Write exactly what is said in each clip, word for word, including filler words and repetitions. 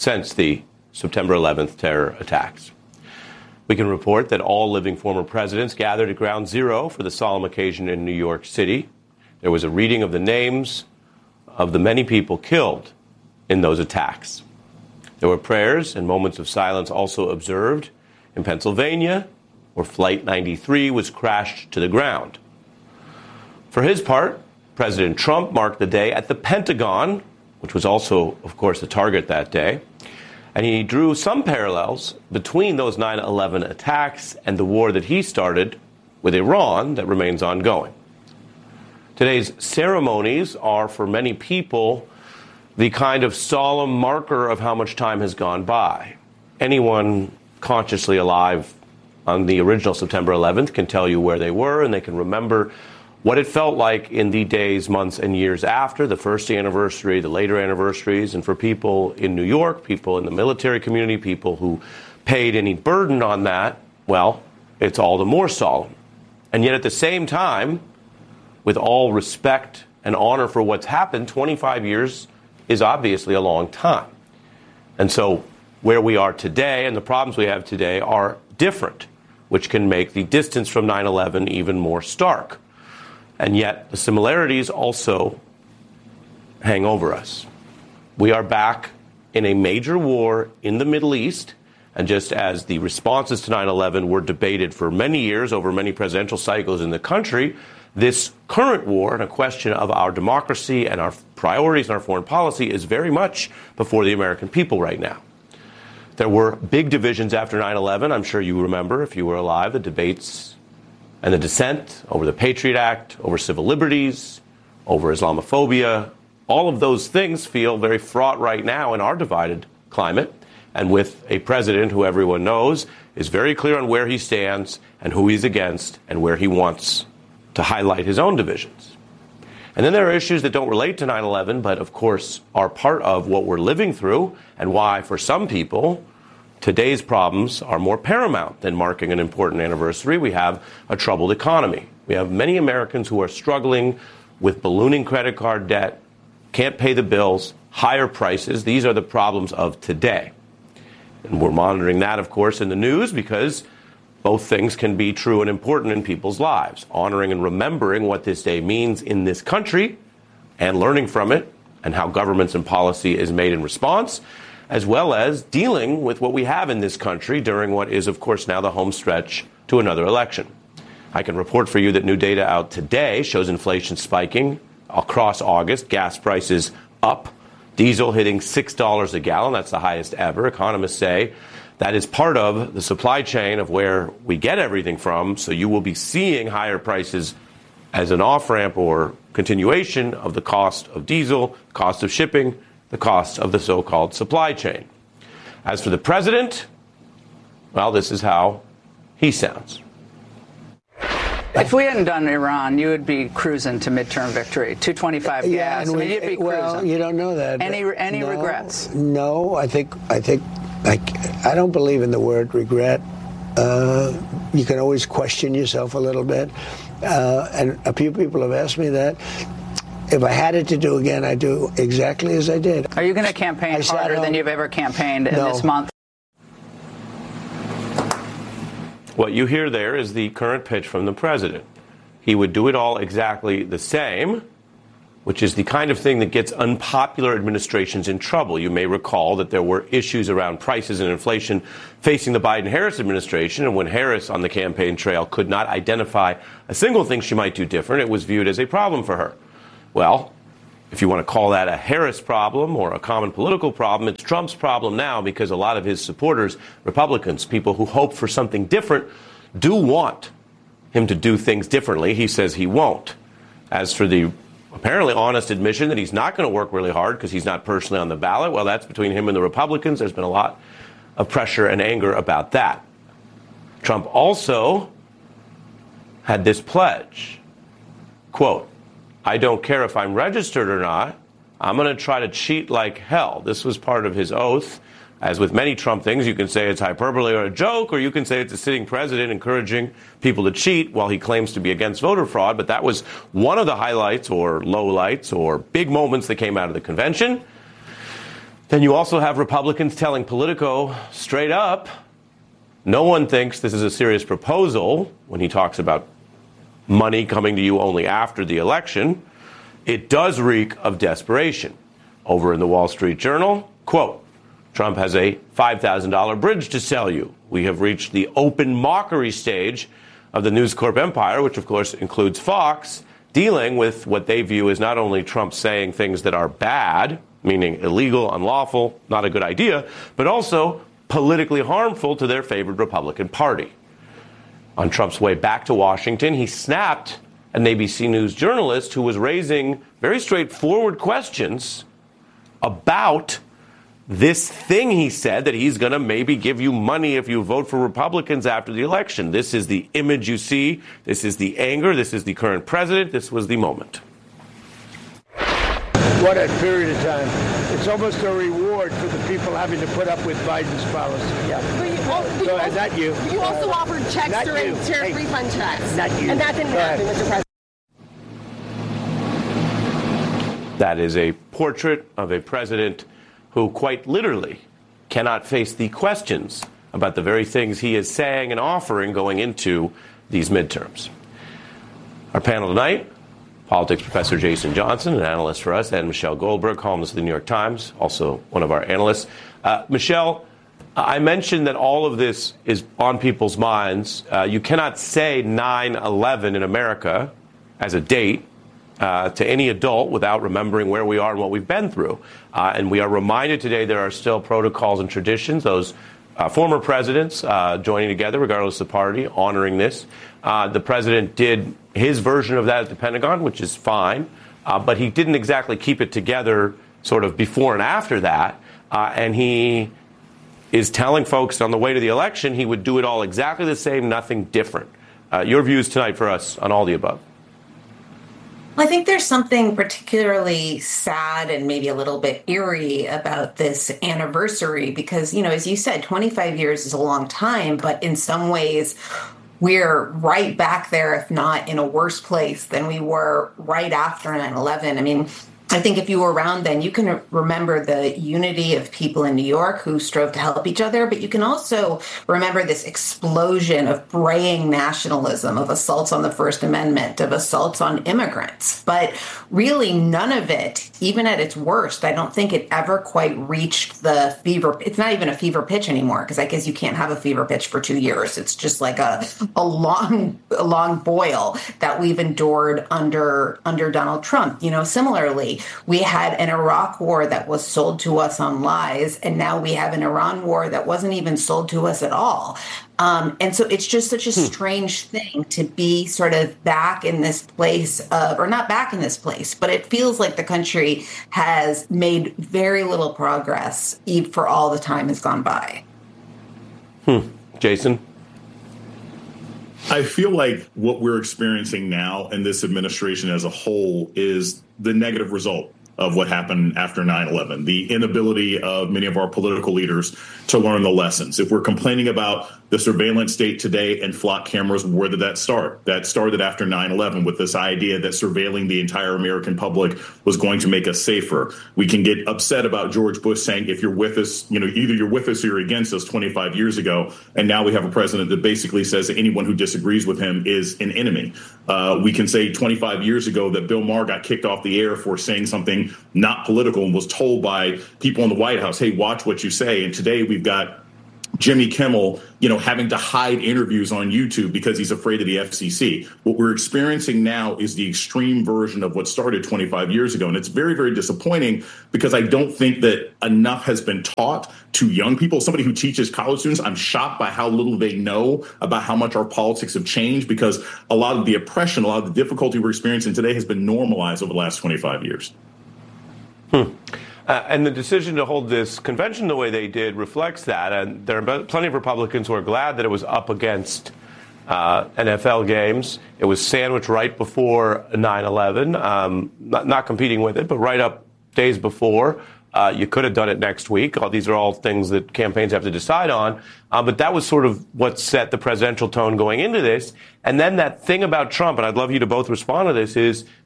since the September eleventh terror attacks. We can report that all living former presidents gathered at Ground Zero for the solemn occasion in New York City. There was a reading of the names of the many people killed in those attacks. There were prayers and moments of silence also observed in Pennsylvania, where Flight ninety-three was crashed to the ground. For his part, President Trump marked the day at the Pentagon, which was also, of course, a target that day, and he drew some parallels between those nine eleven attacks and the war that he started with Iran that remains ongoing. Today's ceremonies are, for many people, the kind of solemn marker of how much time has gone by. Anyone consciously alive on the original September eleventh can tell you where they were, and they can remember what it felt like in the days, months, and years after, the first anniversary, the later anniversaries. And for people in New York, people in the military community, people who paid any burden on that, well, it's all the more solemn. And yet at the same time, with all respect and honor for what's happened, twenty-five years is obviously a long time. And so where we are today and the problems we have today are different, which can make the distance from nine eleven even more stark. And yet the similarities also hang over us. We are back in a major war in the Middle East, and just as the responses to nine eleven were debated for many years over many presidential cycles in the country, this current war and a question of our democracy and our priorities and our foreign policy is very much before the American people right now. There were big divisions after nine eleven. I'm sure you remember, if you were alive, the debates and the dissent over the Patriot Act, over civil liberties, over Islamophobia. All of those things feel very fraught right now in our divided climate, and with a president who everyone knows is very clear on where he stands and who he's against and where he wants to highlight his own divisions. And then there are issues that don't relate to nine eleven, but of course are part of what we're living through, and why, for some people, today's problems are more paramount than marking an important anniversary. We have a troubled economy. We have many Americans who are struggling with ballooning credit card debt, can't pay the bills, higher prices. These are the problems of today. And we're monitoring that, of course, in the news, because both things can be true and important in people's lives. Honoring and remembering what this day means in this country and learning from it and how governments and policy is made in response, as well as dealing with what we have in this country during what is, of course, now the home stretch to another election. I can report for you that new data out today shows inflation spiking across August, gas prices up, diesel hitting six dollars a gallon. That's the highest ever. Economists say that is part of the supply chain of where we get everything from, so you will be seeing higher prices as an off-ramp or continuation of the cost of diesel, cost of shipping, the cost of the so-called supply chain. As for the president, well, this is how he sounds. If we hadn't done Iran, you would be cruising to midterm victory, two twenty-five yeah, gas. And we, I mean, you'd be well, cruising. You don't know that. Any any no, regrets? No, I think I think I, I don't believe in the word regret. Uh, you can always question yourself a little bit, uh, and a few people have asked me that. If I had it to do again, I'd do exactly as I did. Are you going to campaign harder than you've ever campaigned in no. this month? What you hear there is the current pitch from the president. He would do it all exactly the same, which is the kind of thing that gets unpopular administrations in trouble. You may recall that there were issues around prices and inflation facing the Biden-Harris administration, and when Harris on the campaign trail could not identify a single thing she might do different, it was viewed as a problem for her. Well, if you want to call that a Harris problem or a common political problem, it's Trump's problem now, because a lot of his supporters, Republicans, people who hope for something different, do want him to do things differently. He says he won't. As for the apparently honest admission that he's not going to work really hard because he's not personally on the ballot, well, that's between him and the Republicans. There's been a lot of pressure and anger about that. Trump also had this pledge, quote, "I don't care if I'm registered or not. I'm going to try to cheat like hell." This was part of his oath. As with many Trump things, you can say it's hyperbole or a joke, or you can say it's a sitting president encouraging people to cheat while he claims to be against voter fraud. But that was one of the highlights or lowlights or big moments that came out of the convention. Then you also have Republicans telling Politico straight up, no one thinks this is a serious proposal when he talks about money coming to you only after the election. It does reek of desperation. Over in the Wall Street Journal, quote, Trump has a five thousand dollars bridge to sell you. We have reached the open mockery stage of the News Corp empire, which of course includes Fox, dealing with what they view as not only Trump saying things that are bad, meaning illegal, unlawful, not a good idea, but also politically harmful to their favored Republican Party. On Trump's way back to Washington, he snapped an A B C News journalist who was raising very straightforward questions about this thing he said that he's going to maybe give you money if you vote for Republicans after the election. This is the image you see. This is the anger. This is the current president. This was the moment. What a period of time. It's almost a reward for the people having to put up with Biden's policy. Yeah. But you, well, but Go you ahead, also, not you. You also uh, offered checks during tariff hey, refund checks. Not you. And that didn't Go happen, ahead. Mister President. That is a portrait of a president who quite literally cannot face the questions about the very things he is saying and offering going into these midterms. Our panel tonight, politics professor Jason Johnson, an analyst for us, and Michelle Goldberg, columnist of the New York Times, also one of our analysts. Uh, Michelle, I mentioned that all of this is on people's minds. Uh, you cannot say nine eleven in America as a date Uh, to any adult without remembering where we are and what we've been through. Uh, and we are reminded today there are still protocols and traditions, those uh, former presidents uh, joining together, regardless of party, honoring this. Uh, the president did his version of that at the Pentagon, which is fine, uh, but he didn't exactly keep it together sort of before and after that. Uh, and he is telling folks on the way to the election he would do it all exactly the same, nothing different. Uh, your views tonight for us on all the above. I think there's something particularly sad and maybe a little bit eerie about this anniversary because, you know, as you said, twenty-five years is a long time, but in some ways we're right back there, if not in a worse place than we were right after nine eleven. I mean, I think if you were around then, you can remember the unity of people in New York who strove to help each other, but you can also remember this explosion of braying nationalism, of assaults on the First Amendment, of assaults on immigrants. But really none of it, even at its worst, I don't think it ever quite reached the fever. It's not even a fever pitch anymore, because I guess you can't have a fever pitch for two years. It's just like a, a long, a long boil that we've endured under, under Donald Trump. You know, similarly, we had an Iraq war that was sold to us on lies, and now we have an Iran war that wasn't even sold to us at all. Um, and so it's just such a strange thing to be sort of back in this place of, or not back in this place, but it feels like the country has made very little progress for all the time has gone by. Hmm. Jason? I feel like what we're experiencing now and this administration as a whole is the negative result of what happened after nine eleven, the inability of many of our political leaders to learn the lessons. If we're complaining about the surveillance state today and flock cameras, where did that start? That started after nine eleven with this idea that surveilling the entire American public was going to make us safer. We can get upset about George Bush saying, if you're with us, you know, either you're with us or you're against us twenty-five years ago. And now we have a president that basically says that anyone who disagrees with him is an enemy. Uh, we can say twenty-five years ago that Bill Maher got kicked off the air for saying something not political and was told by people in the White House, hey, watch what you say. And today we've got Jimmy Kimmel, you know, having to hide interviews on YouTube because he's afraid of the F C C. What we're experiencing now is the extreme version of what started twenty-five years ago. And it's very, very disappointing because I don't think that enough has been taught to young people. Somebody who teaches college students, I'm shocked by how little they know about how much our politics have changed, because a lot of the oppression, a lot of the difficulty we're experiencing today has been normalized over the last twenty-five years. Hmm. Uh, and the decision to hold this convention the way they did reflects that. And there are plenty of Republicans who are glad that it was up against uh, N F L games. It was sandwiched right before nine eleven, um, not, not competing with it, but right up days before. Uh, you could have done it next week. All, these are all things that campaigns have to decide on. Uh, but that was sort of what set the presidential tone going into this. And then that thing about Trump, and I'd love you to both respond to this, is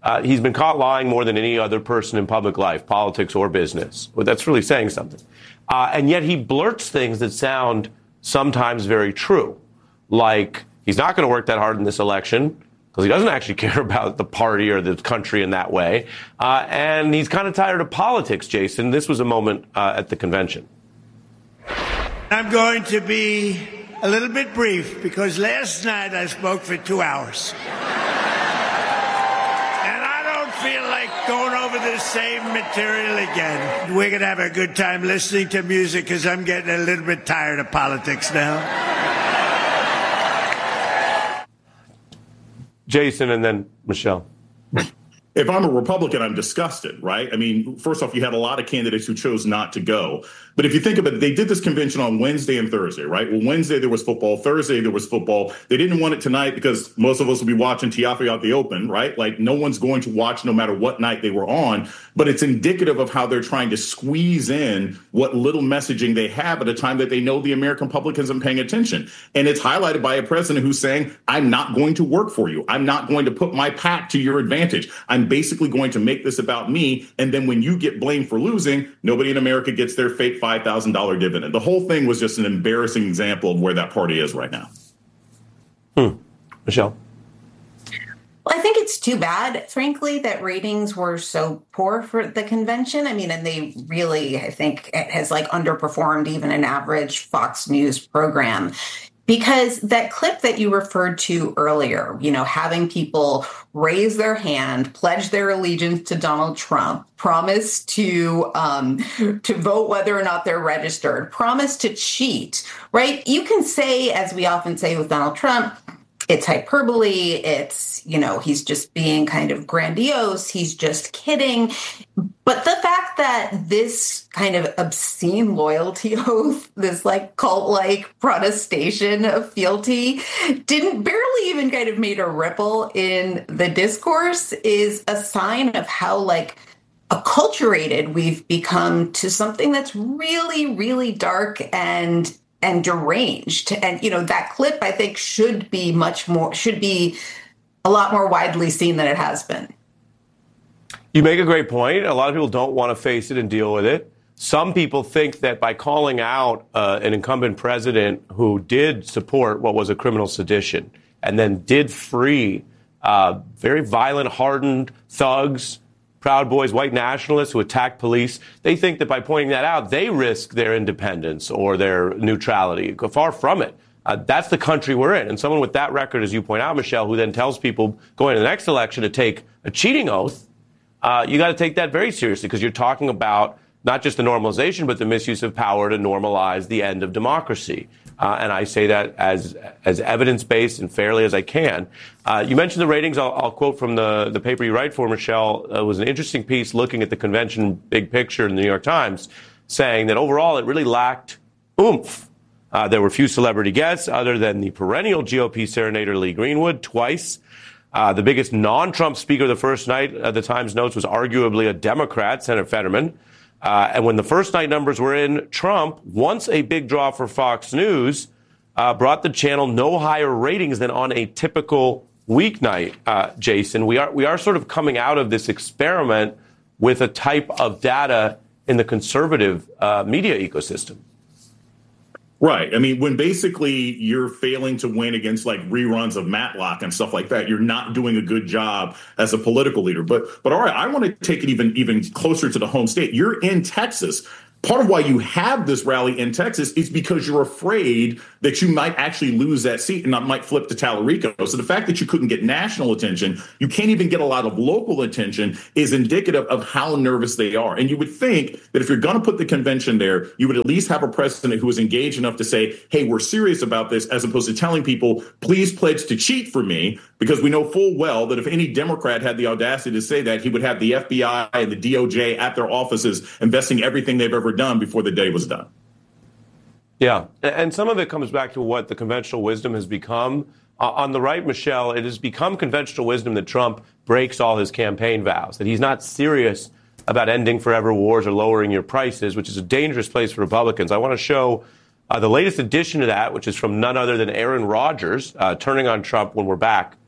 Uh, he's been caught lying more than any other person in public life, politics or business. Well, that's really saying something. Uh, and yet he blurts things that sound sometimes very true, like he's not going to work that hard in this election because he doesn't actually care about the party or the country in that way. Uh, and he's kind of tired of politics, Jason. This was a moment uh, at the convention. I'm going to be a little bit brief because last night I spoke for two hours. And I don't feel like going over the same material again. We're going to have a good time listening to music because I'm getting a little bit tired of politics now. Jason, and then Michelle. If I'm a Republican, I'm disgusted, right? I mean, first off, you had a lot of candidates who chose not to go. But if you think of it, they did this convention on Wednesday and Thursday, right? Well, Wednesday there was football. Thursday there was football. They didn't want it tonight because most of us will be watching Tiafi out the open, right? Like no one's going to watch no matter what night they were on. But it's indicative of how they're trying to squeeze in what little messaging they have at a time that they know the American public isn't paying attention. And it's highlighted by a president who's saying, I'm not going to work for you. I'm not going to put my PAC to your advantage. I'm basically going to make this about me. And then when you get blamed for losing, nobody in America gets their fake five thousand dollars dividend. The whole thing was just an embarrassing example of where that party is right now. Hmm. Michelle? Well, I think it's too bad, frankly, that ratings were so poor for the convention. I mean, and they really, I think, it has like underperformed even an average Fox News program. Because that clip that you referred to earlier, you know, having people raise their hand, pledge their allegiance to Donald Trump, promise to um, to vote whether or not they're registered, promise to cheat, right? You can say, as we often say with Donald Trump, it's hyperbole. It's, you know, he's just being kind of grandiose. He's just kidding. But the fact that this kind of obscene loyalty oath, this like cult-like protestation of fealty, didn't barely even kind of made a ripple in the discourse is a sign of how like acculturated we've become to something that's really, really dark and and deranged. And, you know, that clip, I think, should be much more, should be a lot more widely seen than it has been. You make a great point. A lot of people don't want to face it and deal with it. Some people think that by calling out uh, an incumbent president who did support what was a criminal sedition and then did free uh, very violent, hardened thugs, Proud Boys, white nationalists who attack police, they think that by pointing that out, they risk their independence or their neutrality. Far from it. Uh, that's the country we're in. And someone with that record, as you point out, Michelle, who then tells people going to the next election to take a cheating oath, uh, you got to take that very seriously because you're talking about not just the normalization, but the misuse of power to normalize the end of democracy. Uh, and I say that as as evidence-based and fairly as I can. Uh, you mentioned the ratings. I'll, I'll quote from the, the paper you write for, Michelle. It was an interesting piece looking at the convention big picture in the New York Times, saying that overall it really lacked oomph. Uh, there were few celebrity guests other than the perennial G O P serenader Lee Greenwood twice. Uh, the biggest non-Trump speaker the first night, uh, the Times notes, was arguably a Democrat, Senator Fetterman. Uh, and when the first night numbers were in, Trump, once a big draw for Fox News, uh, brought the channel no higher ratings than on a typical weeknight, uh, Jason. We are we are sort of coming out of this experiment with a type of data in the conservative uh, media ecosystem. Right. I mean, when basically you're failing to win against like reruns of Matlock and stuff like that, you're not doing a good job as a political leader. But but all right, I want to take it even even closer to the home state. You're in Texas. Part of why you have this rally in Texas is because you're afraid that you might actually lose that seat and that might flip to Tallarico. So the fact that you couldn't get national attention, you can't even get a lot of local attention, is indicative of how nervous they are. And you would think that if you're going to put the convention there, you would at least have a president who is engaged enough to say, hey, we're serious about this, as opposed to telling people, please pledge to cheat for me, because we know full well that if any Democrat had the audacity to say that, he would have the F B I and the D O J at their offices investing everything they've ever done before the day was done. Yeah, and some of it comes back to what the conventional wisdom has become. Uh, on the right, Michelle, it has become conventional wisdom that Trump breaks all his campaign vows, that he's not serious about ending forever wars or lowering your prices, which is a dangerous place for Republicans. I want to show uh, the latest addition to that, which is from none other than Aaron Rodgers, uh, turning on Trump when we're back